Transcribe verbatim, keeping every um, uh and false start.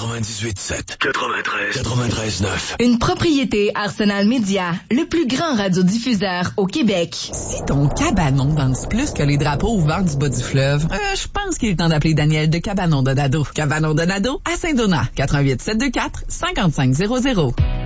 quatre-vingt-dix-huit sept, quatre-vingt-treize, quatre-vingt-treize neuf. Une propriété Arsenal Média, le plus grand radiodiffuseur au Québec. Si ton cabanon danse plus que les drapeaux au vent du bas du fleuve, euh, je pense qu'il est temps d'appeler Daniel de Cabanon Donado. Cabanon Donado à Saint-Donat, quatre un huit, sept deux quatre, cinq cinq zéro zéro.